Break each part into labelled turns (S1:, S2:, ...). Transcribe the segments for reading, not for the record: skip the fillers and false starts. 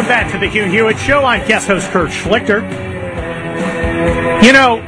S1: Welcome back to the Hugh Hewitt Show. I'm guest host Kurt Schlichter. You know,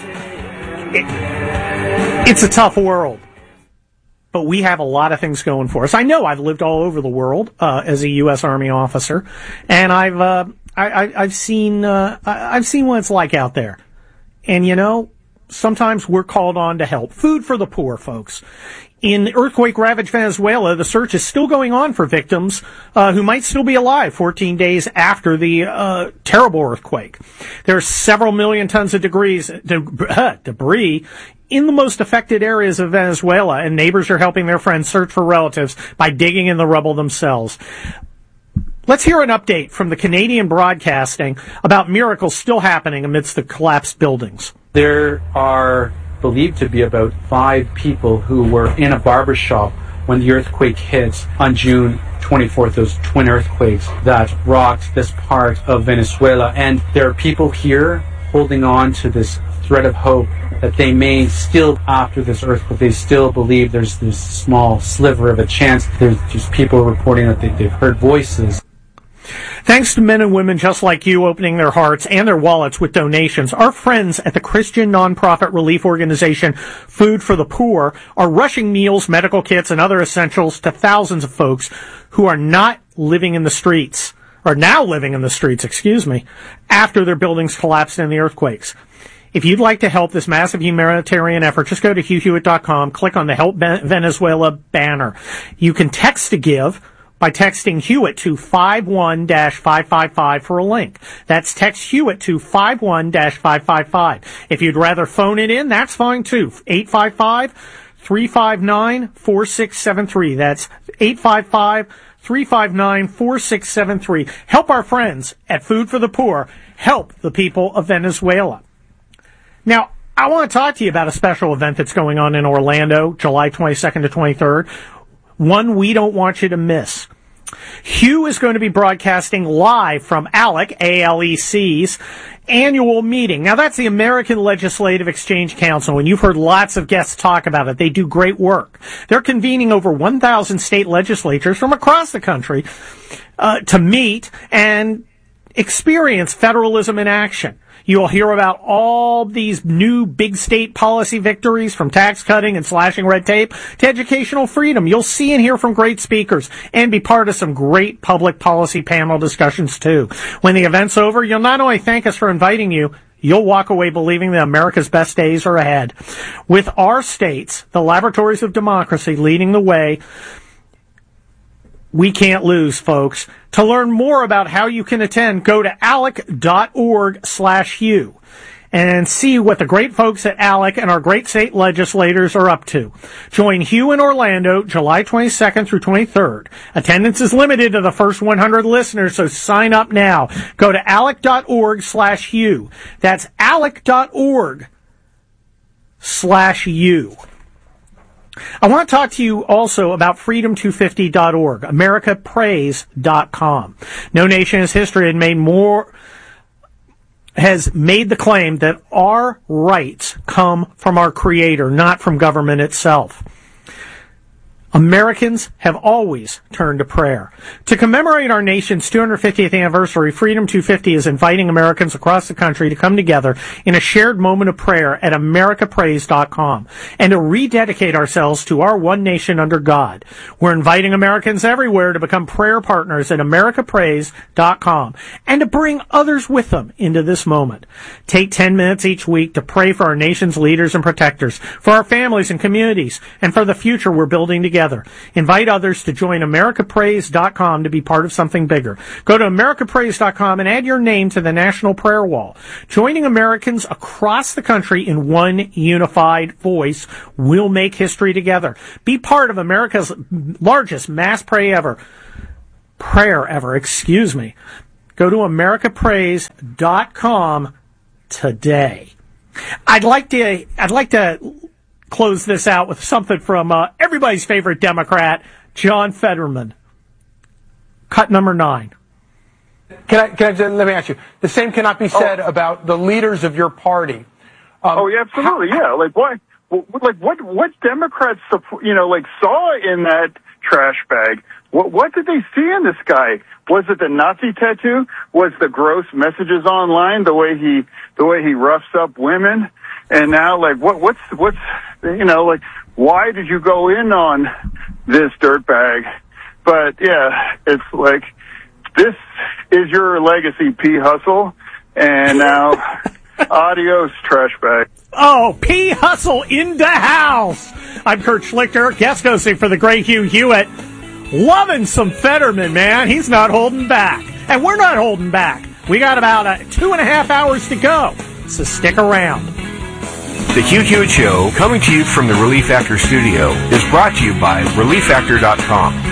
S1: it's a tough world, but we have a lot of things going for us. I know I've lived all over the world as a U.S. Army officer, and I've seen what it's like out there. And you know, sometimes we're called on to help. Food for the poor, folks. In earthquake-ravaged Venezuela, the search is still going on for victims who might still be alive 14 days after the terrible earthquake. There are several million tons of debris in the most affected areas of Venezuela, and neighbors are helping their friends search for relatives by digging in the rubble themselves. Let's hear an update from the Canadian Broadcasting about miracles still happening amidst the collapsed buildings.
S2: There are believed to be about 5 people who were in a barber shop when the earthquake hit on June 24th, those twin earthquakes that rocked this part of Venezuela. And there are people here holding on to this thread of hope that they may still, after this earthquake, they still believe there's this small sliver of a chance. There's just people reporting that they've heard voices.
S1: Thanks to men and women just like you opening their hearts and their wallets with donations, our friends at the Christian nonprofit relief organization Food for the Poor are rushing meals, medical kits, and other essentials to thousands of folks who are not living in the streets, or now living in the streets, after their buildings collapsed in the earthquakes. If you'd like to help this massive humanitarian effort, just go to HughHewitt.com, click on the Help Venezuela banner. You can text to give by texting Hewitt to 51-555 for a link. That's text Hewitt to 51-555. If you'd rather phone it in, that's fine too. 855-359-4673. That's 855-359-4673. Help our friends at Food for the Poor. Help the people of Venezuela. Now, I want to talk to you about a special event that's going on in Orlando, July 22nd to 23rd. One we don't want you to miss. Hugh is going to be broadcasting live from ALEC, ALEC's annual meeting. Now, that's the American Legislative Exchange Council, and you've heard lots of guests talk about it. They do great work. They're convening over 1,000 state legislatures from across the country to meet and experience federalism in action. You'll hear about all these new big state policy victories, from tax cutting and slashing red tape to educational freedom. You'll see and hear from great speakers and be part of some great public policy panel discussions too. When the event's over, you'll not only thank us for inviting you, you'll walk away believing that America's best days are ahead. With our states, the laboratories of democracy, leading the way, we can't lose, folks. To learn more about how you can attend, go to alec.org/Hugh and see what the great folks at ALEC and our great state legislators are up to. Join Hugh in Orlando, July 22nd through 23rd. Attendance is limited to the first 100 listeners, so sign up now. Go to alec.org/Hugh. That's alec.org/Hugh. I want to talk to you also about freedom250.org, americaprays.com. No nation in its history has made the claim that our rights come from our Creator, not from government itself. Americans have always turned to prayer. To commemorate our nation's 250th anniversary, Freedom 250 is inviting Americans across the country to come together in a shared moment of prayer at americaprays.com and to rededicate ourselves to our one nation under God. We're inviting Americans everywhere to become prayer partners at americaprays.com and to bring others with them into this moment. Take 10 minutes each week to pray for our nation's leaders and protectors, for our families and communities, and for the future we're building together. Invite others to join americaprays.com to be part of something bigger. Go to americaprays.com and add your name to the National Prayer Wall. Joining Americans across the country in one unified voice will make history together. Be part of America's largest mass prayer ever. Go to americaprays.com today. I'd like to close this out with something from everybody's favorite Democrat, John Fetterman. Cut number 9.
S3: Let me ask you. The same cannot be said about the leaders of your party.
S4: Yeah, absolutely. Yeah. Like what Democrats, saw in that trash bag what did they see in this guy? Was it the Nazi tattoo? Was the gross messages online, the way he roughs up women? And now, like, what's, like, why did you go in on this dirtbag? But yeah, it's like, this is your legacy, P. Hustle, and now, adios, trash bag.
S1: Oh, P. Hustle in the house. I'm Kurt Schlichter, guest hosting for the Great Hugh Hewitt. Loving some Fetterman, man. He's not holding back. And we're not holding back. We got about 2.5 hours to go, so stick around.
S5: The Hugh Hewitt Show, coming to you from the Relief Factor studio, is brought to you by ReliefFactor.com.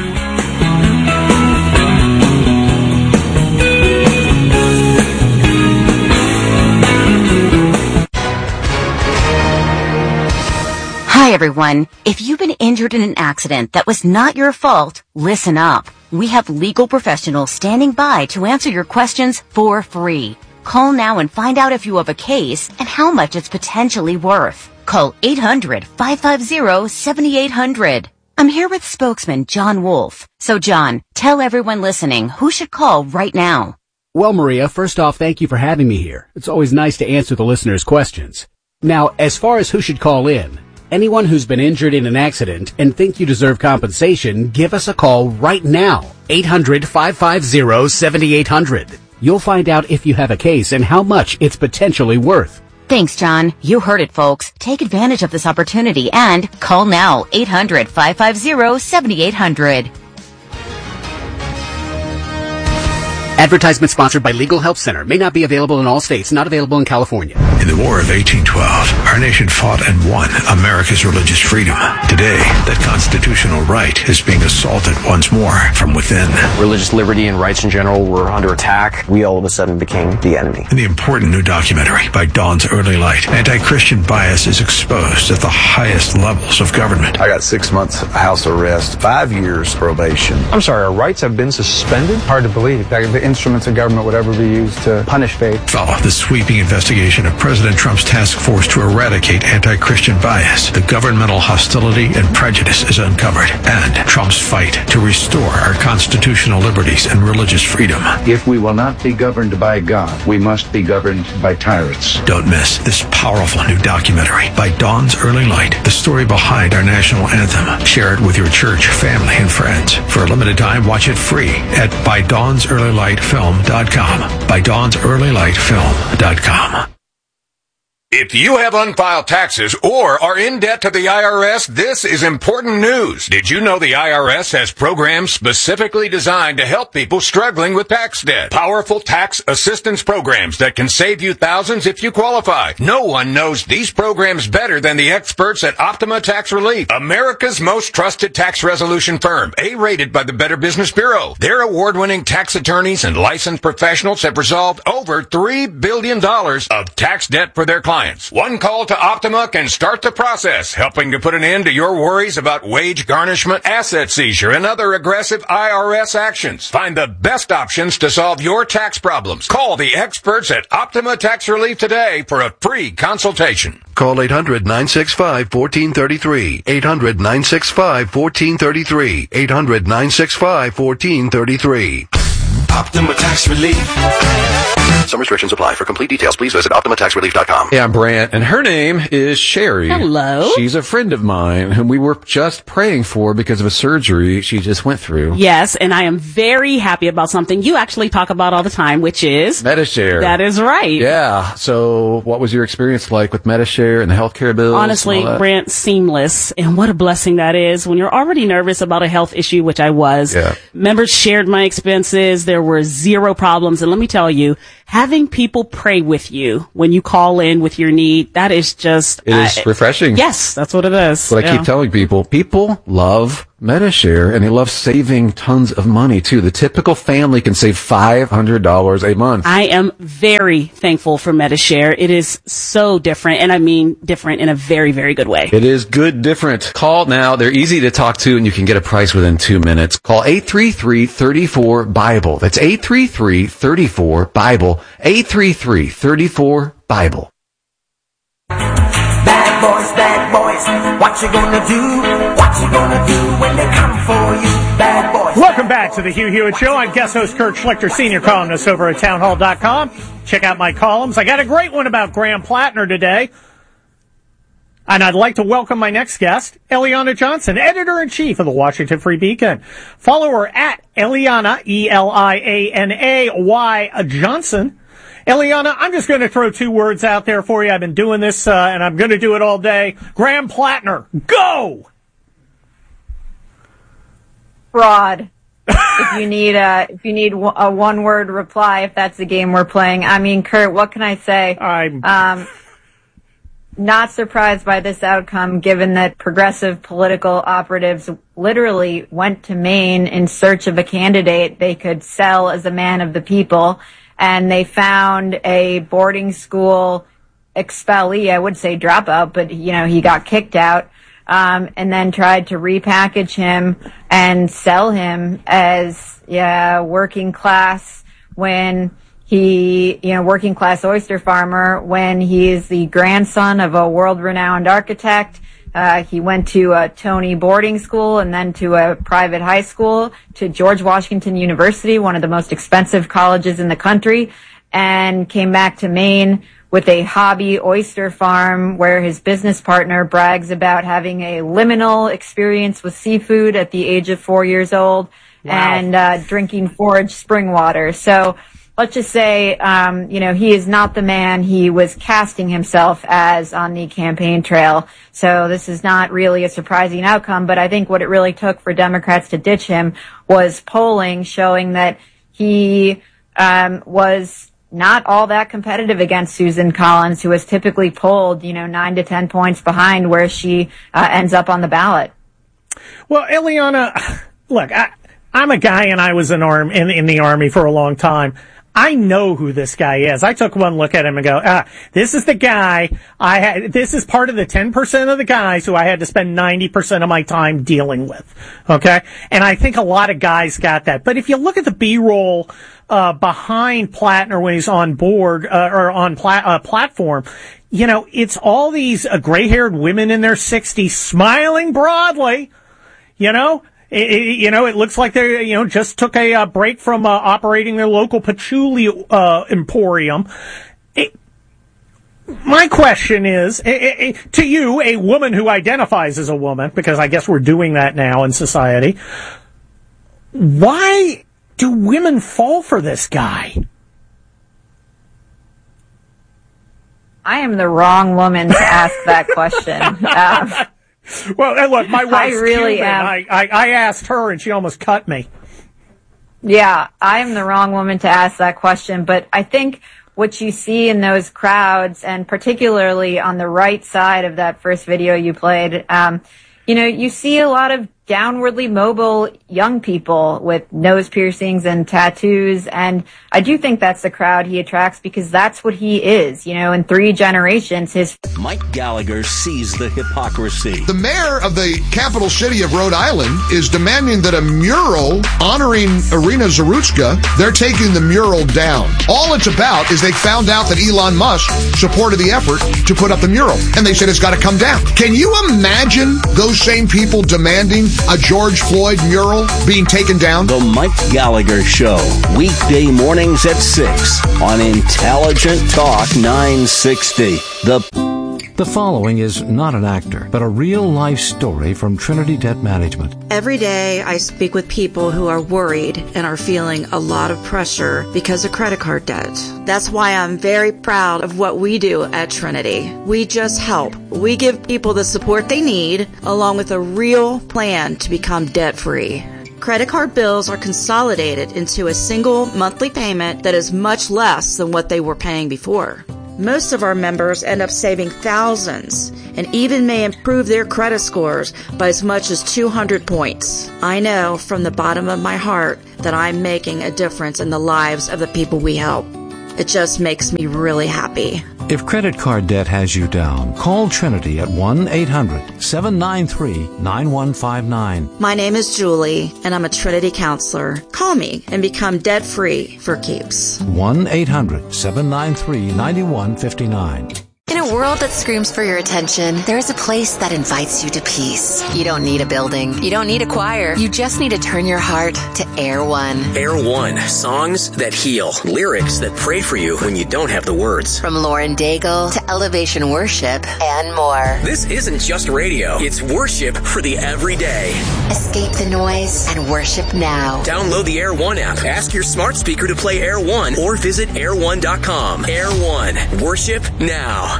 S6: Hi, everyone. If you've been injured in an accident that was not your fault, listen up. We have legal professionals standing by to answer your questions for free. Call now and find out if you have a case and how much it's potentially worth. Call 800-550-7800. I'm here with spokesman John Wolf. So, John, tell everyone listening who should call right now.
S7: Well, Maria, first off, thank you for having me here. It's always nice to answer the listeners' questions. Now, as far as who should call in, anyone who's been injured in an accident and think you deserve compensation, give us a call right now. 800-550-7800. You'll find out if you have a case and how much it's potentially worth.
S6: Thanks, John. You heard it, folks. Take advantage of this opportunity and call now. 800-550-7800.
S7: Advertisement sponsored by Legal Help Center. May not be available in all states. Not available in California.
S8: In the War of 1812, our nation fought and won America's religious freedom. Today, that constitutional right is being assaulted once more from within.
S9: Religious liberty and rights in general were under attack. We all of a sudden became the enemy.
S8: In the important new documentary by Dawn's Early Light, anti-Christian bias is exposed at the highest levels of government.
S10: I got 6 months house arrest, 5 years probation.
S3: I'm sorry, our rights have been suspended? Hard to believe. The instruments of government would ever be used to punish faith.
S8: Follow the sweeping investigation of President Trump's task force to eradicate anti-Christian bias. The governmental hostility and prejudice is uncovered, and Trump's fight to restore our constitutional liberties and religious freedom.
S10: If we will not be governed by God, we must be governed by tyrants.
S8: Don't miss this powerful new documentary by Dawn's Early Light, the story behind our national anthem. Share it with your church, family, and friends. For a limited time, watch it free at ByDawnsEarlyLightFilm.com. ByDawnsEarlyLightFilm.com.
S5: If you have unfiled taxes or are in debt to the IRS, this is important news. Did you know the IRS has programs specifically designed to help people struggling with tax debt? Powerful tax assistance programs that can save you thousands if you qualify. No one knows these programs better than the experts at Optima Tax Relief, America's most trusted tax resolution firm, A-rated by the Better Business Bureau. Their award-winning tax attorneys and licensed professionals have resolved over $3 billion of tax debt for their clients. One call to Optima can start the process, helping to put an end to your worries about wage garnishment, asset seizure, and other aggressive IRS actions. Find the best options to solve your tax problems. Call the experts at Optima Tax Relief today for a free consultation.
S8: Call 800-965-1433. 800-965-1433. 800-965-1433.
S5: Optima Tax Relief.
S8: Some restrictions apply. For complete details, please visit OptimaTaxRelief.com.
S11: Hey, I'm Brant, and her name is Sherry.
S12: Hello.
S11: She's a friend of mine whom we were just praying for because of a surgery she just went through.
S12: Yes, and I am very happy about something you actually talk about all the time, which is
S11: Medi-Share.
S12: That is right.
S11: Yeah. So what was your experience like with Medi-Share and the healthcare bills?
S12: Honestly, Brant, seamless. And what a blessing that is when you're already nervous about a health issue, which I was.
S11: Yeah.
S12: Members shared my expenses. There were zero problems. And let me tell you, having people pray with you when you call in with your need, that is just...
S11: It is refreshing.
S12: Yes, that's what it is.
S11: What I keep telling people. People love Medi-Share, and they love saving tons of money, too. The typical family can save $500 a month.
S12: I am very thankful for Medi-Share. It is so different, and I mean different in a very, very good way.
S11: It is good different. Call now. They're easy to talk to, and you can get a price within 2 minutes. Call 833-34-BIBLE. That's 833-34-BIBLE. 833-34-BIBLE.
S13: Bad boys, what you gonna do? What you gonna do when they come for you? Bad boys.
S1: Welcome back to the Hugh Hewitt Show. I'm guest host Kurt Schlichter, senior columnist over at townhall.com. Check out my columns. I got a great one about Graham Plattner today. And I'd like to welcome my next guest, Eliana Johnson, editor-in-chief of the Washington Free Beacon. Follow her at Eliana, E-L-I-A-N-A-Y Johnson. Eliana, I'm just going to throw two words out there for you. I've been doing this, and I'm going to do it all day. Graham Plattner, go!
S13: Fraud. If you need a one-word reply, if that's the game we're playing. I mean, Kurt, what can I say? I'm not surprised by this outcome, given that progressive political operatives literally went to Maine in search of a candidate they could sell as a man of the people, and they found a boarding school expellee, I would say dropout, but, he got kicked out, and then tried to repackage him and sell him as working class when working class oyster farmer, when he is the grandson of a world-renowned architect. He went to a Tony boarding school and then to a private high school, to George Washington University, one of the most expensive colleges in the country, and came back to Maine with a hobby oyster farm where his business partner brags about having a liminal experience with seafood at the age of 4 years old. Wow. And drinking foraged spring water. So let's just say, he is not the man he was casting himself as on the campaign trail. So this is not really a surprising outcome, but I think what it really took for Democrats to ditch him was polling showing that he was not all that competitive against Susan Collins, who is typically polled, 9 to 10 points behind where she ends up on the ballot.
S1: Well, Eliana, look, I'm a guy, and I was in the Army for a long time. I know who this guy is. I took one look at him and go, this is the guy this is part of the 10% of the guys who I had to spend 90% of my time dealing with. Okay? And I think a lot of guys got that. But if you look at the B-roll, behind Plattner when he's on board, or on platform, it's all these gray-haired women in their 60s smiling broadly, It looks like they, just took a break from operating their local patchouli emporium. My question is, to you, a woman who identifies as a woman, because I guess we're doing that now in society, why do women fall for this guy?
S13: I am the wrong woman to ask that question.
S1: Well, look, my wife's
S13: really
S1: Cuban. I asked her, and she almost cut me.
S13: Yeah, I am the wrong woman to ask that question, but I think what you see in those crowds, and particularly on the right side of that first video you played, you see a lot of downwardly mobile young people with nose piercings and tattoos, and I do think that's the crowd he attracts because that's what he is. In 3 generations,
S14: Mike Gallagher sees the hypocrisy.
S15: The mayor of the capital city of Rhode Island is demanding that a mural honoring Irina Zarutska, they're taking the mural down. All it's about is they found out that Elon Musk supported the effort to put up the mural, and they said it's got to come down. Can you imagine those same people demanding a George Floyd mural being taken down?
S14: The Mike Gallagher Show, weekday mornings at 6 on Intelligent Talk 960.
S8: The following is not an actor, but a real-life story from Trinity Debt Management.
S16: Every day I speak with people who are worried and are feeling a lot of pressure because of credit card debt. That's why I'm very proud of what we do at Trinity. We just help. We give people the support they need, along with a real plan to become debt-free. Credit card bills are consolidated into a single monthly payment that is much less than what they were paying before. Most of our members end up saving thousands and even may improve their credit scores by as much as 200 points. I know from the bottom of my heart that I'm making a difference in the lives of the people we help. It just makes me really happy.
S8: If credit card debt has you down, call Trinity at 1-800-793-9159.
S16: My name is Julie, and I'm a Trinity counselor. Call me and become debt-free for keeps.
S8: 1-800-793-9159.
S17: In a world that screams for your attention, there is a place that invites you to peace. You don't need a building. You don't need a choir. You just need to turn your heart to Air One.
S18: Air One. Songs that heal. Lyrics that pray for you when you don't have the words.
S17: From Lauren Daigle to Elevation Worship and more.
S18: This isn't just radio. It's worship for the everyday.
S17: Escape the noise and worship now.
S18: Download the Air One app. Ask your smart speaker to play Air One or visit air1.com. Air One. Worship now.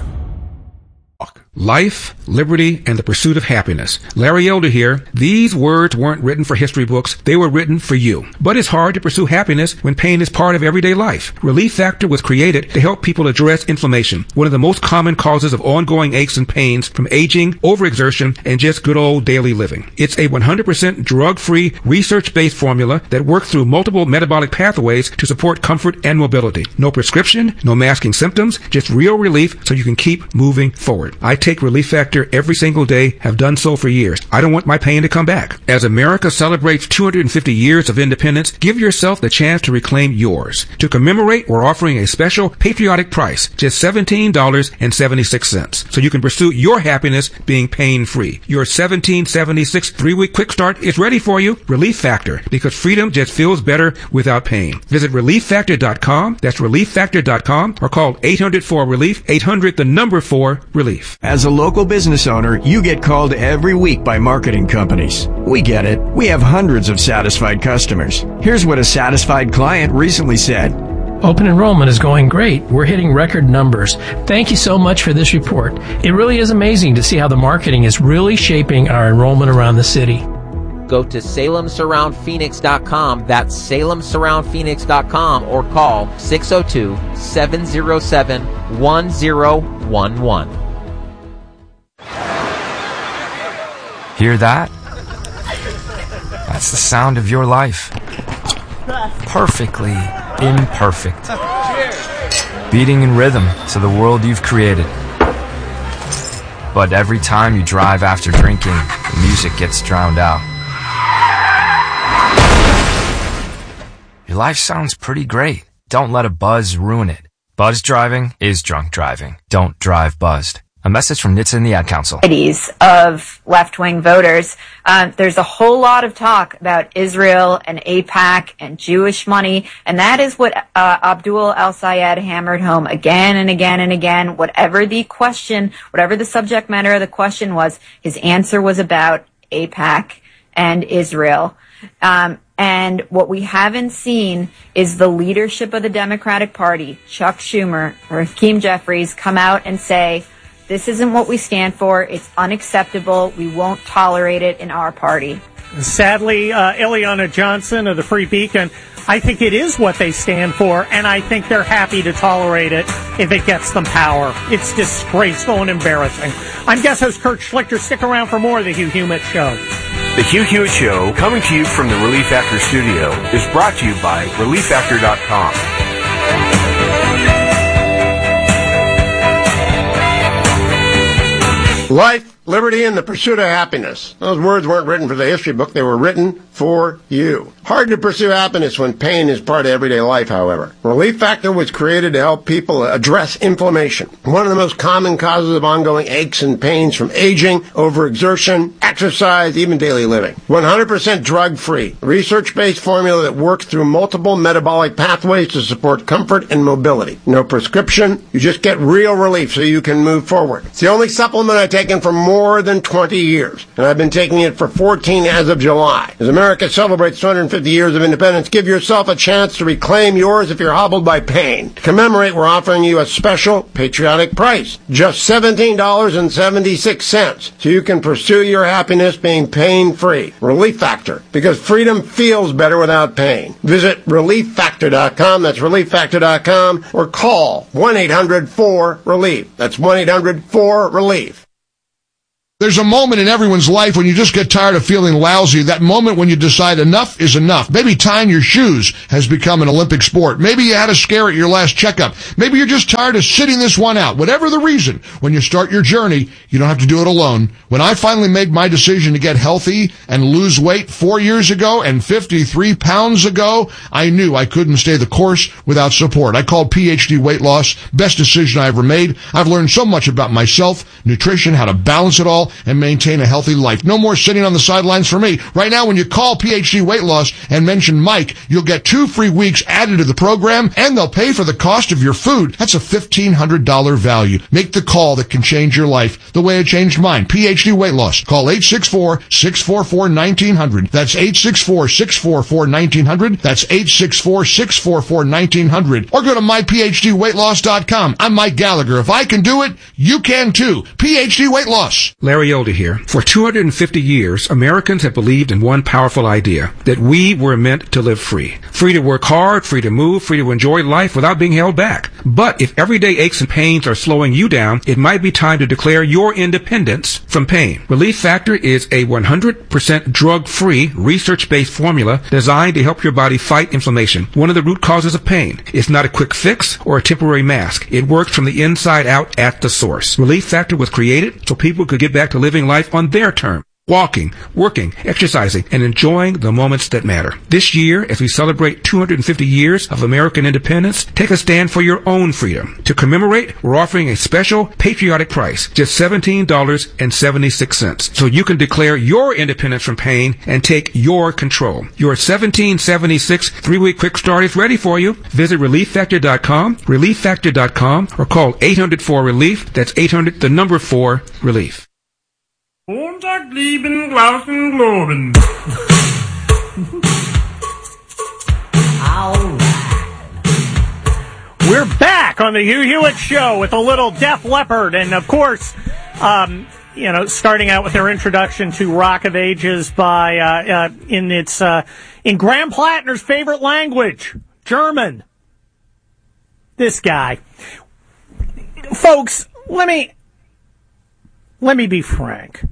S19: Life, liberty, and the pursuit of happiness. Larry Elder here. These words weren't written for history books. They were written for you. But it's hard to pursue happiness when pain is part of everyday life. Relief Factor was created to help people address inflammation, one of the most common causes of ongoing aches and pains from aging, overexertion, and just good old daily living. It's a 100% drug-free, research-based formula that works through multiple metabolic pathways to support comfort and mobility. No prescription, no masking symptoms, just real relief so you can keep moving forward. I take Relief Factor every single day, have done so for years. I don't want my pain to come back. As America celebrates 250 years of independence, give yourself the chance to reclaim yours. To commemorate, we're offering a special patriotic price, just $17.76, so you can pursue your happiness being pain-free. Your $17.76 3-week quick start is ready for you. Relief Factor, because freedom just feels better without pain. Visit ReliefFactor.com. That's ReliefFactor.com, or call 800-4-RELIEF, 800-4-RELIEF.
S20: As a local business owner, you get called every week by marketing companies. We get it. We have hundreds of satisfied customers. Here's what a satisfied client recently said.
S21: Open enrollment is going great. We're hitting record numbers. Thank you so much for this report. It really is amazing to see how the marketing is really shaping our enrollment around the city.
S22: Go to SalemSurroundPhoenix.com. That's SalemSurroundPhoenix.com, or call 602-707-1011.
S23: Hear that? That's the sound of your life. Perfectly imperfect. Beating in rhythm to the world you've created. But every time you drive after drinking, the music gets drowned out. Your life sounds pretty great. Don't let a buzz ruin it. Buzz driving is drunk driving. Don't drive buzzed. A message from NHTSA and the Ad Council.
S13: Of left-wing voters. There's a whole lot of talk about Israel and AIPAC and Jewish money, and that is what Abdul El-Sayed hammered home again and again and again. Whatever the question, whatever the subject matter of the question was, his answer was about AIPAC and Israel. And what we haven't seen is the leadership of the Democratic Party, Chuck Schumer or Hakeem Jeffries, come out and say, this isn't what we stand for. It's unacceptable. We won't tolerate it in our party.
S1: Sadly, Ileana Johnson of the Free Beacon, I think it is what they stand for, and I think they're happy to tolerate it if it gets them power. It's disgraceful and embarrassing. I'm guest host Kurt Schlichter. Stick around for more of the Hugh Hewitt Show.
S24: The Hugh Hewitt Show, coming to you from the Relief Factor studio, is brought to you by ReliefFactor.com.
S25: Life, liberty, and the pursuit of happiness. Those words weren't written for the history book. They were written for you. Hard to pursue happiness when pain is part of everyday life, however. Relief Factor was created to help people address inflammation, one of the most common causes of ongoing aches and pains from aging, overexertion, exercise, even daily living. 100% drug-free, research-based formula that works through multiple metabolic pathways to support comfort and mobility. No prescription. You just get real relief so you can move forward. It's the only supplement I've taken for more than 20 years, and I've been taking it for 14 as of July. As America celebrates 250 years of independence, give yourself a chance to reclaim yours if you're hobbled by pain. To commemorate, we're offering you a special patriotic price, just $17.76, so you can pursue your happiness being pain-free. Relief Factor, because freedom feels better without pain. Visit ReliefFactor.com, that's ReliefFactor.com, or call 1-800-4-RELIEF. That's 1-800-4-RELIEF.
S15: There's a moment in everyone's life when you just get tired of feeling lousy, that moment when you decide enough is enough. Maybe tying your shoes has become an Olympic sport. Maybe you had a scare at your last checkup. Maybe you're just tired of sitting this one out. Whatever the reason, when you start your journey, you don't have to do it alone. When I finally made my decision to get healthy and lose weight 4 years ago and 53 pounds ago, I knew I couldn't stay the course without support. I called PhD Weight Loss. Best decision I ever made. I've learned so much about myself, nutrition, how to balance it all, and maintain a healthy life. No more sitting on the sidelines for me. Right now, when you call PhD Weight Loss and mention Mike, you'll get 2 free weeks added to the program, and they'll pay for the cost of your food. That's a $1,500 value. Make the call that can change your life the way it changed mine. PhD Weight Loss. Call 864-644-1900. That's 864-644-1900. That's 864-644-1900. Or go to myphdweightloss.com. I'm Mike Gallagher. If I can do it, you can too. PhD Weight Loss.
S19: Larry Elder here. For 250 years, Americans have believed in one powerful idea, that we were meant to live free. Free to work hard, free to move, free to enjoy life without being held back. But if everyday aches and pains are slowing you down, it might be time to declare your independence from pain. Relief Factor is a 100% drug-free, research-based formula designed to help your body fight inflammation, one of the root causes of pain. It's not a quick fix or a temporary mask. It works from the inside out at the source. Relief Factor was created so people could get back to living life on their terms. Walking, working, exercising, and enjoying the moments that matter. This year, as we celebrate 250 years of American independence, take a stand for your own freedom. To commemorate, we're offering a special patriotic price, just $17.76, so you can declare your independence from pain and take your control. Your $17.76 3-week quick start is ready for you. Visit ReliefFactor.com, ReliefFactor.com, or call 800-4-RELIEF. That's 800-4-RELIEF.
S1: Montag, lieben, glauben, globen. We're back on the Hugh Hewitt Show with a little Def Leppard, and of course, starting out with their introduction to Rock of Ages by in Graham Plattner's favorite language, German. This guy, folks. Let me be frank.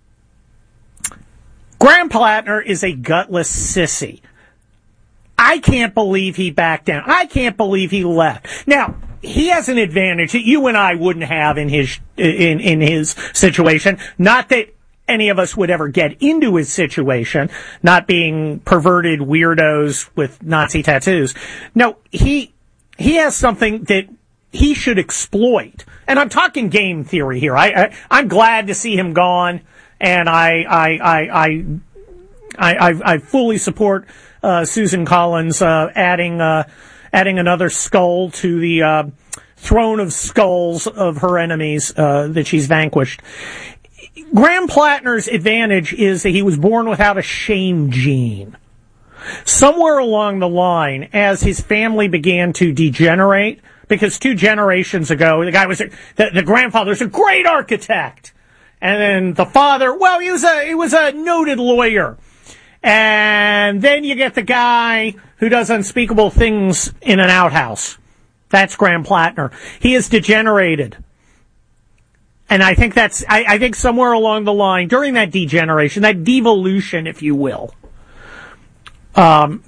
S1: Graham Plattner is a gutless sissy. I can't believe he backed down. I can't believe he left. Now, he has an advantage that you and I wouldn't have in his situation. Not that any of us would ever get into his situation, not being perverted weirdos with Nazi tattoos. No, he has something that he should exploit. And I'm talking game theory here. I'm glad to see him gone, and I fully support Susan Collins adding another skull to the throne of skulls of her enemies that she's vanquished. Graham Plattner's advantage is that he was born without a shame gene. Somewhere along the line, as his family began to degenerate, because 2 generations ago, the guy was the grandfather was a great architect, and then the father, well, he was a noted lawyer, and then you get the guy who does unspeakable things in an outhouse. That's Graham Plattner. He is degenerated, and I think I think somewhere along the line, during that degeneration, that devolution, if you will, from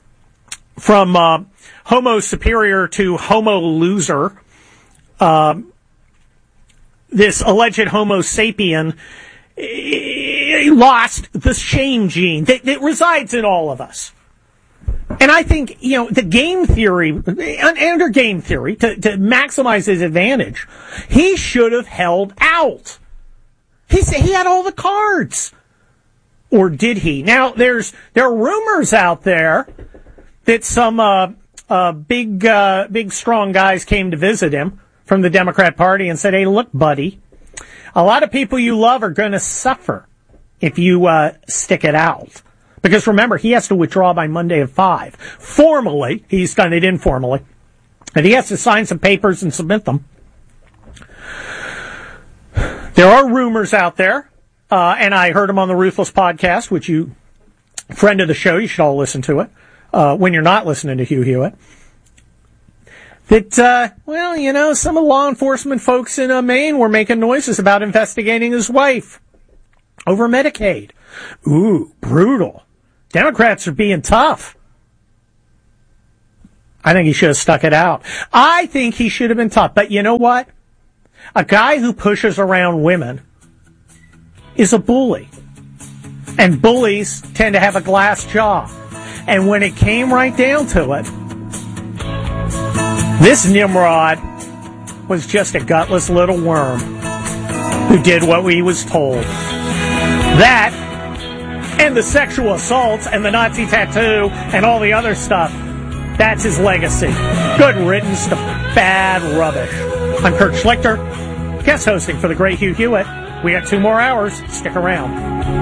S1: Homo superior to Homo loser, this alleged Homo sapien lost the shame gene that resides in all of us. And I think, the game theory, under game theory, to maximize his advantage, he should have held out. He had all the cards. Or did he? Now, there are rumors out there that some big strong guys came to visit him from the Democrat Party and said, hey, look, buddy, a lot of people you love are going to suffer if you stick it out. Because remember, he has to withdraw by Monday at 5. Formally, he's done it informally. And he has to sign some papers and submit them. There are rumors out there, and I heard him on the Ruthless podcast, which you, friend of the show, you should all listen to it, when you're not listening to Hugh Hewitt. That, some of the law enforcement folks in Maine were making noises about investigating his wife. over Medicaid. Ooh, brutal. Democrats are being tough. I think he should have stuck it out. I think he should have been tough. But you know what? A guy who pushes around women is a bully. And bullies tend to have a glass jaw. And when it came right down to it, this Nimrod was just a gutless little worm who did what he was told. That, and the sexual assaults, and the Nazi tattoo, and all the other stuff, that's his legacy. Good riddance to bad rubbish. I'm Kurt Schlichter, guest hosting for the great Hugh Hewitt. We got 2 more hours. Stick around.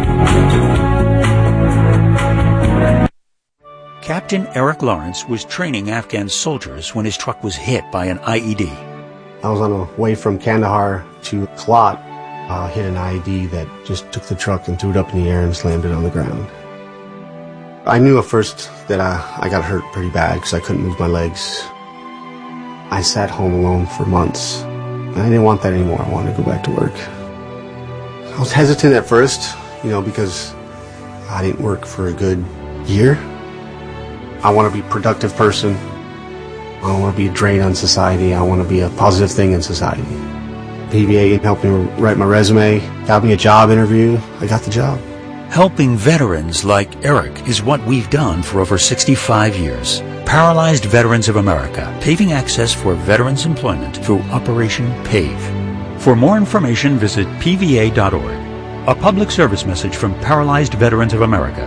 S2: Captain Eric Lawrence was training Afghan soldiers when his truck was hit by an IED.
S4: I was on the way from Kandahar to Kalat, hit an IED that just took the truck and threw it up in the air and slammed it on the ground. I knew at first that I got hurt pretty bad because I couldn't move my legs. I sat home alone for months. I didn't want that anymore. I wanted to go back to work. I was hesitant at first, because I didn't work for a good year. I want to be a productive person. I don't want to be a drain on society. I want to be a positive thing in society. PVA helped me write my resume, got me a job interview. I got the job.
S2: Helping veterans like Eric is what we've done for over 65 years. Paralyzed Veterans of America, paving access for veterans' employment through Operation PAVE. For more information, visit pva.org. A public service message from Paralyzed Veterans of America.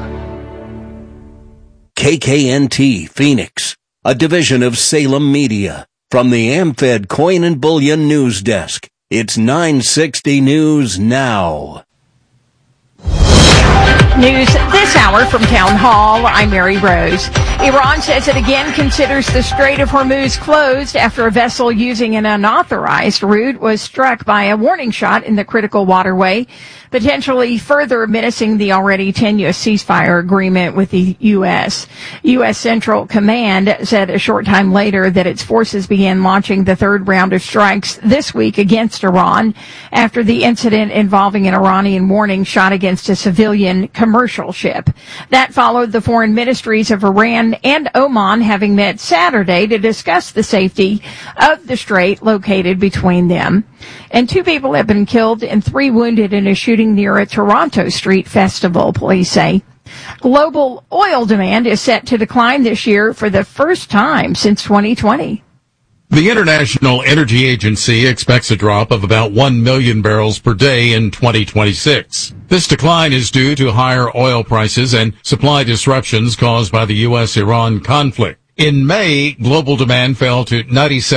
S14: KKNT Phoenix, a division of Salem Media. From the AmFed Coin and Bullion News Desk, it's 960 News Now.
S6: News this hour from Town Hall. I'm Mary Rose. Iran says it again considers the Strait of Hormuz closed after a vessel using an unauthorized route was struck by a warning shot in the critical waterway, potentially further menacing the already tenuous ceasefire agreement with the U.S. U.S. Central Command said a short time later that its forces began launching the third round of strikes this week against Iran after the incident involving an Iranian warning shot against a civilian commercial ship. That followed the foreign ministries of Iran and Oman having met Saturday to discuss the safety of the strait located between them. And 2 people have been killed and 3 wounded in a shooting near a Toronto street festival, police say. Global oil demand is set to decline this year for the first time since 2020.
S7: The International Energy Agency expects a drop of about 1 million barrels per day in 2026. This decline is due to higher oil prices and supply disruptions caused by the U.S.-Iran conflict. In May, global demand fell to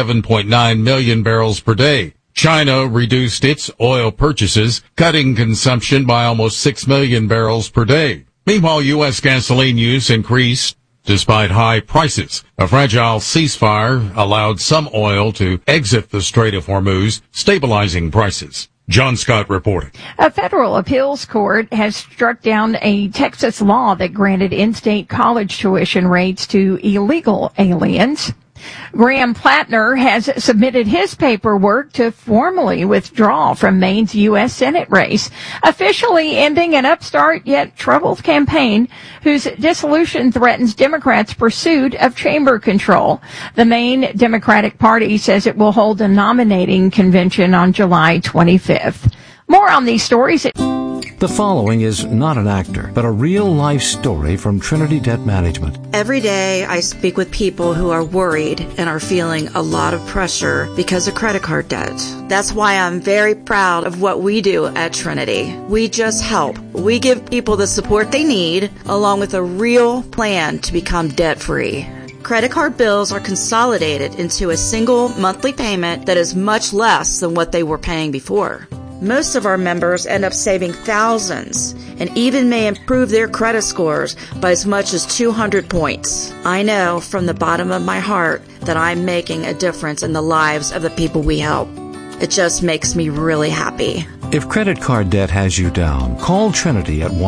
S7: 97.9 million barrels per day. China reduced its oil purchases, cutting consumption by almost 6 million barrels per day. Meanwhile, U.S. gasoline use increased despite high prices. A fragile ceasefire allowed some oil to exit the Strait of Hormuz, stabilizing prices. John Scott reporting.
S6: A federal appeals court has struck down a Texas law that granted in-state college tuition rates to illegal aliens. Graham Plattner has submitted his paperwork to formally withdraw from Maine's U.S. Senate race, officially ending an upstart yet troubled campaign whose dissolution threatens Democrats' pursuit of chamber control. The Maine Democratic Party says it will hold a nominating convention on July 25th. More on these stories.
S9: The following is not an actor, but a real-life story from Trinity Debt Management.
S16: Every day I speak with people who are worried and are feeling a lot of pressure because of credit card debt. That's why I'm very proud of what we do at Trinity. We just help. We give people the support they need, along with a real plan to become debt-free. Credit card bills are consolidated into a single monthly payment that is much less than what they were paying before. Most of our members end up saving thousands and even may improve their credit scores by as much as 200 points. I know from the bottom of my heart that I'm making a difference in the lives of the people we help. It just makes me really happy.
S9: If credit card debt has you down, call Trinity at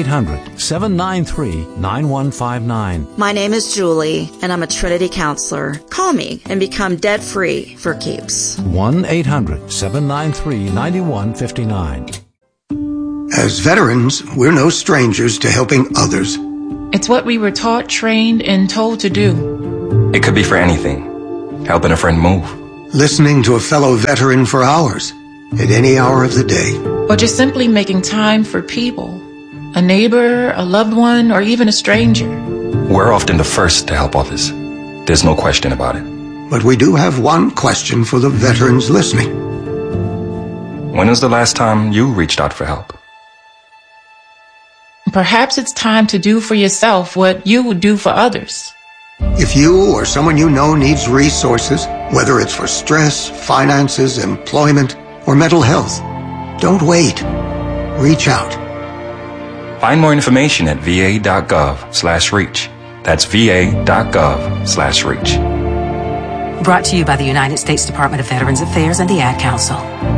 S9: 1-800-793-9159.
S16: My name is Julie, and I'm a Trinity counselor. Call me and become debt-free for keeps.
S9: 1-800-793-9159.
S3: As veterans, we're no strangers to helping others.
S5: It's what we were taught, trained, and told to do.
S10: It could be for anything. Helping a friend move.
S3: Listening to a fellow veteran for hours, at any hour of the day.
S5: Or just simply making time for people. A neighbor, a loved one, or even a stranger.
S10: We're often the first to help others. There's no question about it.
S3: But we do have one question for the veterans listening.
S10: When was the last time you reached out for help?
S5: Perhaps it's time to do for yourself what you would do for others.
S3: If you or someone you know needs resources, whether it's for stress, finances, employment, or mental health, don't wait. Reach out.
S10: Find more information at va.gov/reach. That's va.gov/reach.
S11: Brought to you by the United States Department of Veterans Affairs and the Ad Council.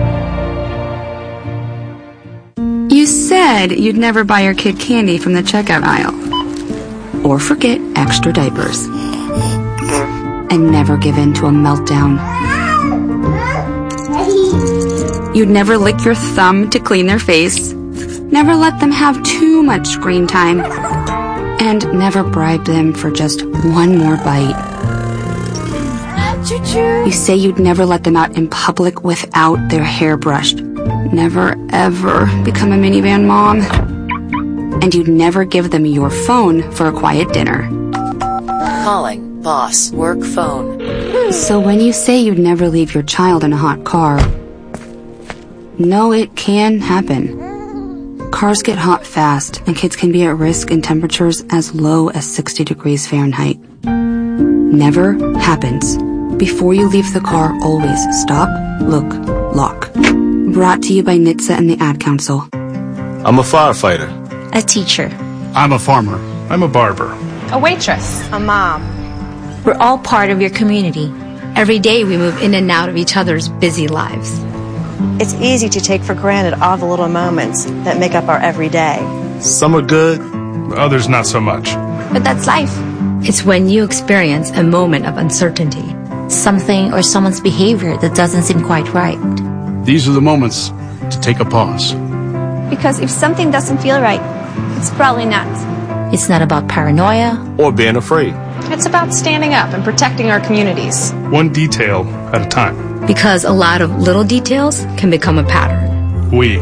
S12: You said you'd never buy your kid candy from the checkout aisle.
S11: Or forget extra diapers.
S12: And never give in to a meltdown. You'd never lick your thumb to clean their face. Never let them have too much screen time. And never bribe them for just one more bite. You say you'd never let them out in public without their hair brushed. Never, ever become a minivan mom. And you'd never give them your phone for a quiet dinner.
S11: Calling boss work phone.
S12: So when you say you'd never leave your child in a hot car, no, it can happen. Cars get hot fast, and kids can be at risk in temperatures as low as 60 degrees Fahrenheit. Never happens. Before you leave the car, always stop, look, lock. Brought to you by NHTSA and the Ad Council.
S26: I'm a firefighter.
S27: A teacher.
S26: I'm a farmer. I'm a barber.
S27: A waitress.
S13: A mom.
S27: We're all part of your community. Every day we move in and out of each other's busy lives.
S28: It's easy to take for granted all the little moments that make up our everyday.
S26: Some are good, others not so much.
S27: But that's life. It's when you experience a moment of uncertainty. Something or someone's behavior that doesn't seem quite right.
S26: These are the moments to take a pause.
S29: Because if something doesn't feel right, it's probably not.
S27: It's not about paranoia
S26: or being afraid.
S29: It's about standing up and protecting our communities.
S26: One detail at a time.
S27: Because a lot of little details can become a pattern.
S26: We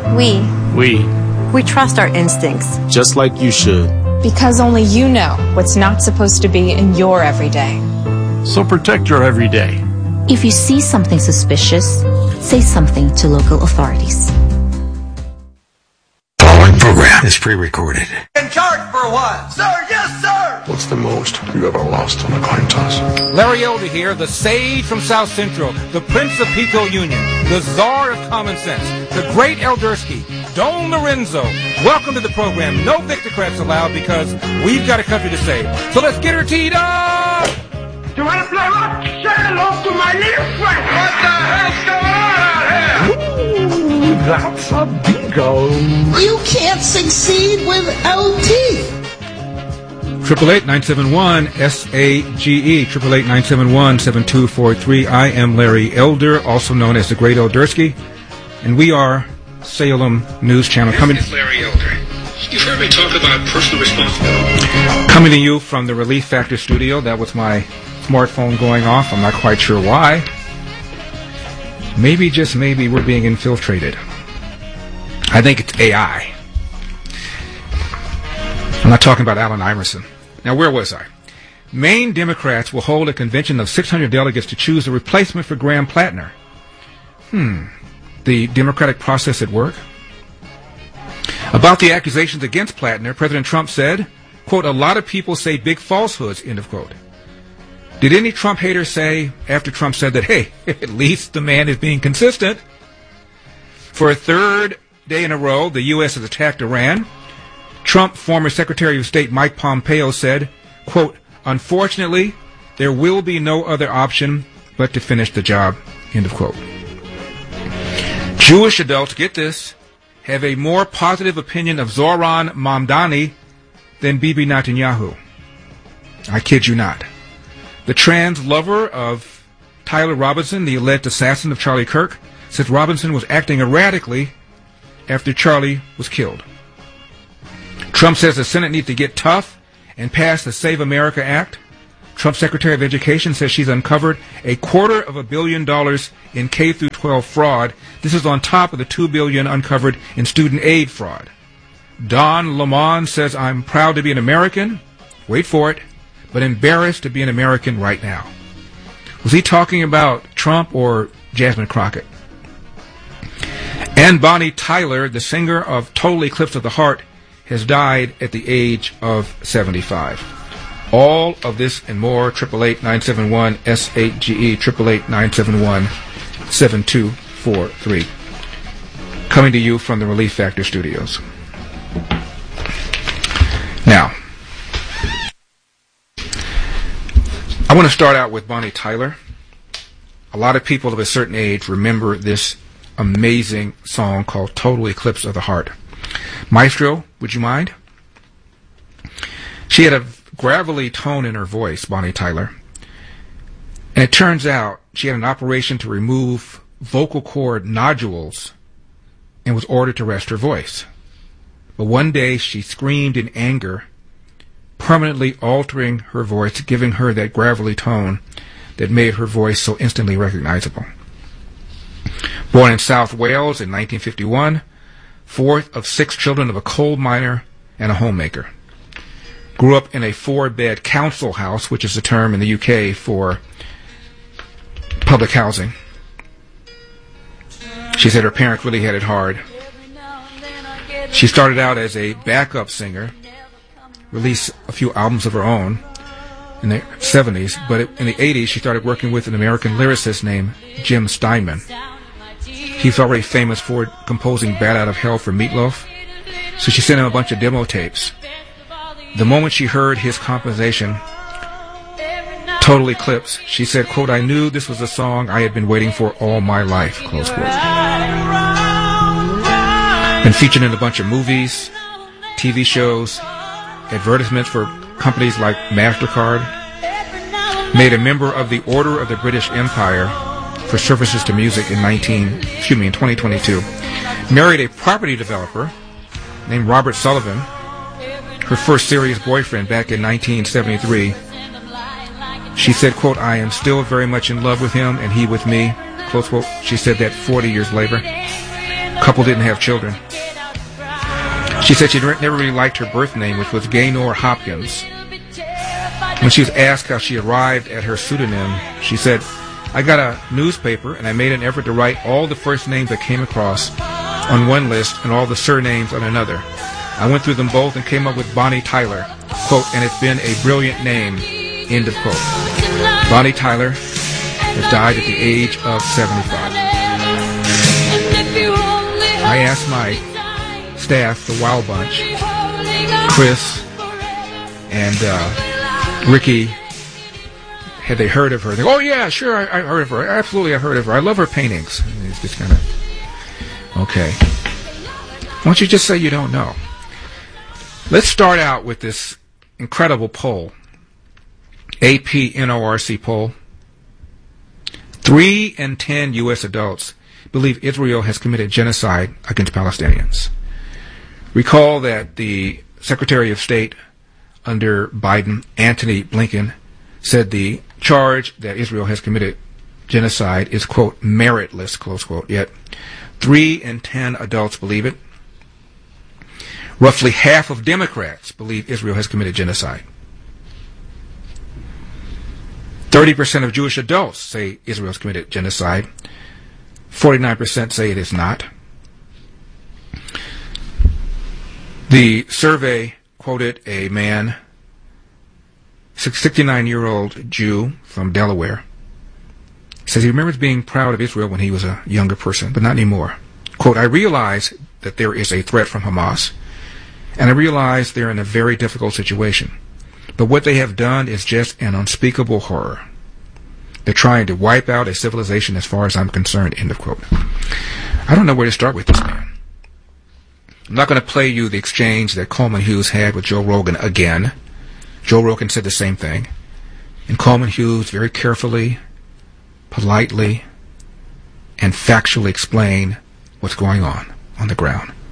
S29: trust our instincts.
S26: Just like you should.
S29: Because only you know what's not supposed to be in your everyday.
S26: So protect your everyday.
S27: If you see something suspicious, say something to local authorities.
S3: Following program is pre-recorded.
S30: In charge for a while. Sir, yes, sir.
S31: What's the most you ever lost on a coin toss?
S32: Larry Elder here, the sage from South Central, the Prince of Pico Union, the Czar of Common Sense, the great Eldersky, Don Lorenzo. Welcome to the program. No Victocrats allowed because we've got a country to save. So let's get her teed up!
S30: You want to play rock? Say hello to my little friend. What the hell's going on out here?
S31: Ooh, that's a bingo.
S30: You can't succeed with LT.
S19: 888-971-SAGE, 888-971-7243. I am Larry Elder, also known as the Great Eldersky, and we are Salem News Channel.
S31: Larry Elder. You've heard me talk about personal responsibility.
S19: Coming to you from the Relief Factor studio. That was my smartphone going off. I'm not quite sure why. Maybe, just maybe, we're being infiltrated. I think it's AI. I'm not talking about Allen Iverson. Now, where was I? Maine Democrats will hold a convention of 600 delegates to choose a replacement for Graham Plattner. The democratic process at work? About the accusations against Plattner, President Trump said, quote, a lot of people say big falsehoods, end of quote. Did any Trump hater say, after Trump said that, hey, at least the man is being consistent? For a third day in a row, the U.S. has attacked Iran. Trump former Secretary of State Mike Pompeo said, quote, unfortunately, there will be no other option but to finish the job, end of quote. Jewish adults, get this, have a more positive opinion of Zoran Mamdani than Bibi Netanyahu. I kid you not. The trans lover of Tyler Robinson, the alleged assassin of Charlie Kirk, says Robinson was acting erratically after Charlie was killed. Trump says the Senate needs to get tough and pass the Save America Act. Trump's Secretary of Education says she's uncovered $250 million in K-12 fraud. This is on top of the $2 billion uncovered in student aid fraud. Don Lemon says, I'm proud to be an American, wait for it, but embarrassed to be an American right now. Was he talking about Trump or Jasmine Crockett? And Bonnie Tyler, the singer of Total Eclipse of the Heart, has died at the age of 75. All of this and more, 888-971-SHGE, 888-971-7243. Coming to you from the Relief Factor Studios. Now, I want to start out with Bonnie Tyler. A lot of people of a certain age remember this amazing song called Total Eclipse of the Heart. Maestro, would you mind? She had a gravelly tone in her voice, Bonnie Tyler. And it turns out she had an operation to remove vocal cord nodules and was ordered to rest her voice. But one day she screamed in anger, permanently altering her voice, giving her that gravelly tone that made her voice so instantly recognizable. Born in South Wales in 1951, fourth of 6 children of a coal miner and a homemaker. Grew up in a 4-bed council house, which is a term in the UK for public housing. She said her parents really had it hard. She started out as a backup singer, released a few albums of her own in the 70s, but in the 80s she started working with an American lyricist named Jim Steinman. He's already famous for composing Bat Out of Hell for Meatloaf, so she sent him a bunch of demo tapes. The moment she heard his composition, Total Eclipse, she said, quote, I knew this was a song I had been waiting for all my life, close quote. Been featured in a bunch of movies, TV shows, advertisements for companies like MasterCard. Made a member of the Order of the British Empire for services to music in 2022. Married a property developer named Robert Sullivan. Her first serious boyfriend back in 1973. She said, quote, I am still very much in love with him and he with me, close quote. She said that 40 years later. Couple didn't have children. She said she never really liked her birth name, which was Gaynor Hopkins. When she was asked how she arrived at her pseudonym, she said, I got a newspaper and I made an effort to write all the first names I came across on one list and all the surnames on another. I went through them both and came up with Bonnie Tyler, quote, and it's been a brilliant name, end of quote. Bonnie Tyler has died at the age of 75. I asked my staff, the Wild Bunch, Chris and Ricky, had they heard of her? They go, oh yeah, sure, I heard of her. Absolutely, I heard of her. I love her paintings. And it's just kind of, okay. Why don't you just say you don't know? Let's start out with this incredible poll. AP NORC poll. 3 in 10 U.S. adults believe Israel has committed genocide against Palestinians. Recall that the Secretary of State under Biden, Antony Blinken, said the charge that Israel has committed genocide is, quote, meritless, close quote. Yet 3 in 10 adults believe it. Roughly half of Democrats believe Israel has committed genocide. 30% of Jewish adults say Israel has committed genocide. 49% say it is not. The survey quoted a man, 69-year-old Jew from Delaware. He says he remembers being proud of Israel when he was a younger person, but not anymore. Quote, I realize that there is a threat from Hamas, and I realize they're in a very difficult situation. But what they have done is just an unspeakable horror. They're trying to wipe out a civilization as far as I'm concerned, end of quote. I don't know where to start with this man. I'm not going to play you the exchange that Coleman Hughes had with Joe Rogan again. Joe Rogan said the same thing. And Coleman Hughes very carefully, politely, and factually explained what's going on the ground.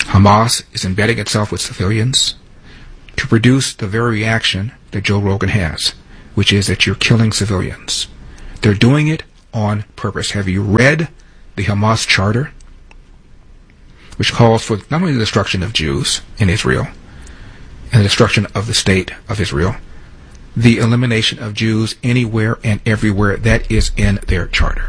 S19: Hamas is embedding itself with civilians to produce the very reaction that Joe Rogan has, which is that you're killing civilians. They're doing it on purpose. Have you read the Hamas charter, which calls for not only the destruction of Jews in Israel and the destruction of the state of Israel, the elimination of Jews anywhere and everywhere? That is in their charter.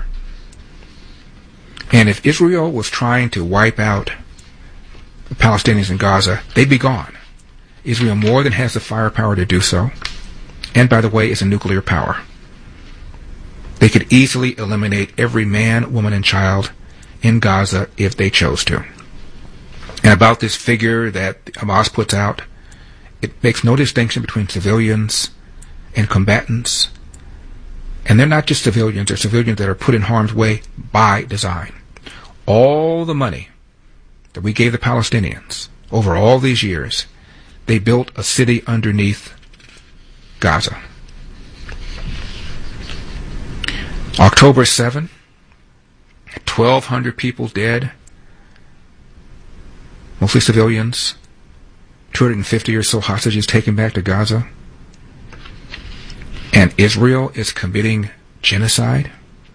S19: And if Israel was trying to wipe out the Palestinians in Gaza, they'd be gone. Israel more than has the firepower to do so. And by the way, is a nuclear power. They could easily eliminate every man, woman, and child in Gaza if they chose to. And about this figure that Hamas puts out, it makes no distinction between civilians and combatants. And they're not just civilians, they're civilians that are put in harm's way by design. All the money that we gave the Palestinians over all these years, they built a city underneath Gaza. October 7, 1,200 people dead, mostly civilians, 250 or so hostages taken back to Gaza, and Israel is committing genocide.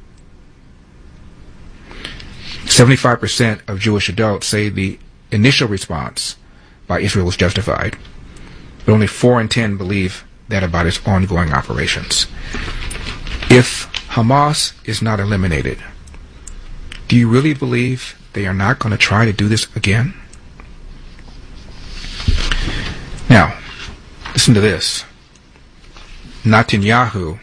S19: 75% of Jewish adults say the initial response by Israel was justified, but only 4 in 10 believe that about its ongoing operations. If Hamas is not eliminated, do you really believe they are not going to try to do this again? Now, listen to this. Netanyahu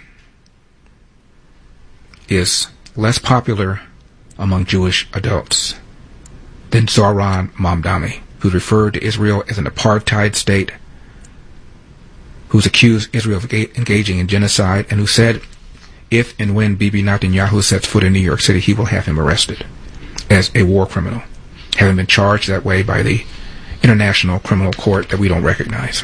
S19: is less popular among Jewish adults than Zohran Mamdani, who referred to Israel as an apartheid state, who's accused Israel of engaging in genocide, and who said if and when Bibi Netanyahu sets foot in New York City, he will have him arrested as a war criminal, having been charged that way by the International Criminal Court that we don't recognize.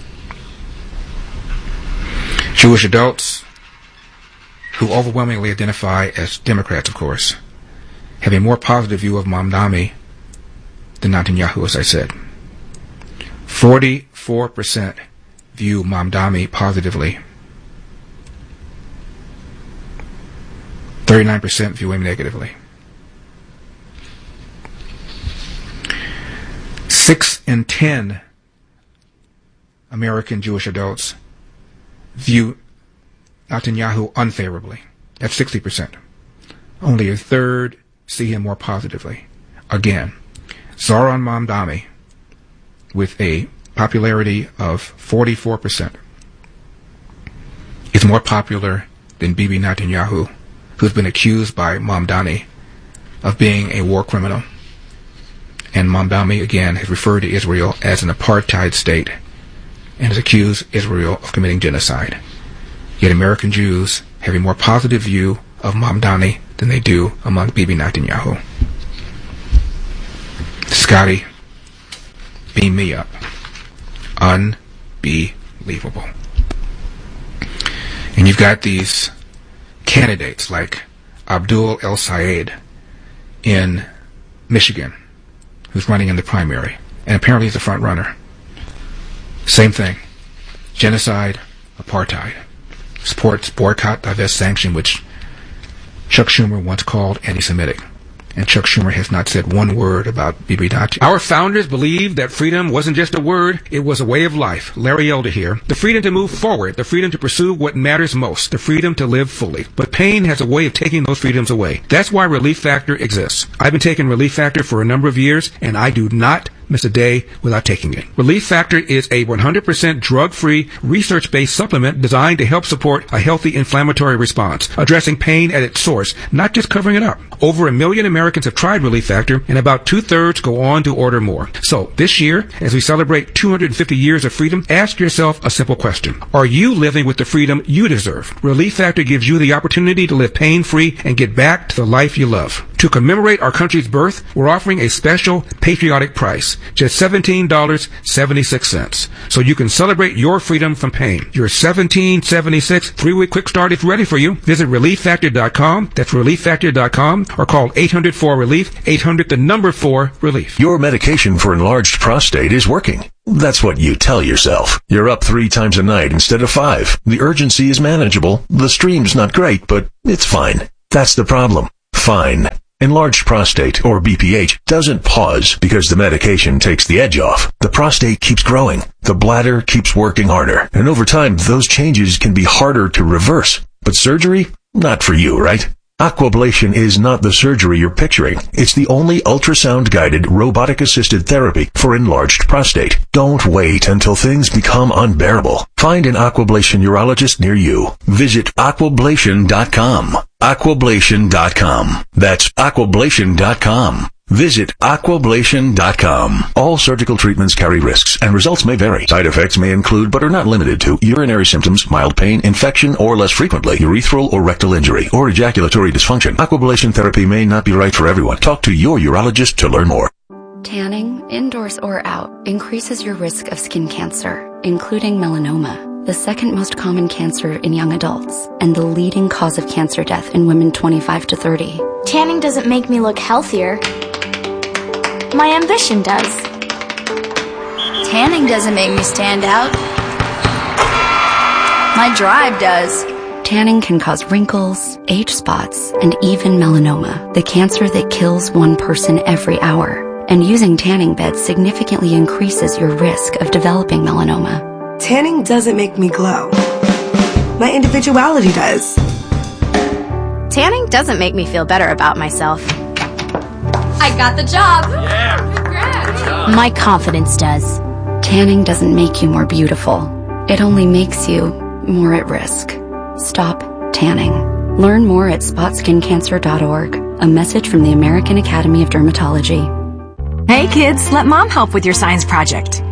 S19: Jewish adults, who overwhelmingly identify as Democrats, of course, have a more positive view of Mamdani than Netanyahu, as I said. 44% view Mamdani positively. 39% view him negatively. 6 in 10 American Jewish adults view Netanyahu unfavorably. That's 60%. Only a third see him more positively. Again, Zohran Mamdani, with a popularity of 44%, is more popular than Bibi Netanyahu, who's been accused by Mamdani of being a war criminal. And Mamdani, again, has referred to Israel as an apartheid state and has accused Israel of committing genocide. Yet American Jews have a more positive view of Mamdani than they do among Bibi Netanyahu. Scotty, beam me up. Unbelievable. And you've got these candidates like Abdul El Sayed in Michigan, who's running in the primary, and apparently he's a front runner. Same thing. Genocide, apartheid. Supports boycott, divest, sanction, which Chuck Schumer once called anti-Semitic. And Chuck Schumer has not said one word about Bibi Netanyahu. Our founders believed that freedom wasn't just a word, it was a way of life. Larry Elder here. The freedom to move forward, the freedom to pursue what matters most, the freedom to live fully. But pain has a way of taking those freedoms away. That's why Relief Factor exists. I've been taking Relief Factor for a number of years, and I do not miss a day without taking it. Relief Factor is a 100% drug-free, research-based supplement designed to help support a healthy inflammatory response, addressing pain at its source, not just covering it up. Over 1 million Americans have tried Relief Factor, and about 2/3 go on to order more. So, this year, as we celebrate 250 years of freedom, ask yourself a simple question. Are you living with the freedom you deserve? Relief Factor gives you the opportunity to live pain-free and get back to the life you love. To commemorate our country's birth, we're offering a special patriotic price, just $17.76. So you can celebrate your freedom from pain. Your $17.76 3-week quick start is ready for you. Visit ReliefFactor.com. That's ReliefFactor.com, or call 800-4-RELIEF, 800-4-RELIEF.
S1: Your medication for enlarged prostate is working. That's what you tell yourself. You're up 3 times a night instead of 5. The urgency is manageable. The stream's not great, but it's fine. That's the problem. Fine. Enlarged prostate, or BPH, doesn't pause because the medication takes the edge off. The prostate keeps growing. The bladder keeps working harder. And over time, those changes can be harder to reverse. But surgery? Not for you, right? Aquablation is not the surgery you're picturing. It's the only ultrasound-guided, robotic-assisted therapy for enlarged prostate. Don't wait until things become unbearable. Find an Aquablation urologist near you. Visit Aquablation.com. Aquablation.com. That's Aquablation.com. Visit Aquablation.com. All surgical treatments carry risks, and results may vary. Side effects may include, but are not limited to, urinary symptoms, mild pain, infection, or less frequently, urethral or rectal injury, or ejaculatory dysfunction. Aquablation therapy may not be right for everyone. Talk to your urologist to learn more.
S12: Tanning, indoors or out, increases your risk of skin cancer, including melanoma, the second most common cancer in young adults, and the leading cause of cancer death in women 25 to 30.
S4: Tanning doesn't make me look healthier. My ambition does.
S8: Tanning doesn't make me stand out. My drive does.
S12: Tanning can cause wrinkles, age spots, and even melanoma, the cancer that kills one person every hour. And using tanning beds significantly increases your risk of developing melanoma.
S15: Tanning doesn't make me glow. My individuality does.
S8: Tanning doesn't make me feel better about myself.
S4: I got the job.
S8: Yeah.
S4: Congrats.
S8: My confidence does.
S12: Tanning doesn't make you more beautiful. It only makes you more at risk. Stop tanning. Learn more at spotskincancer.org. A message from the American Academy of Dermatology.
S17: Hey kids, let mom help with your science project.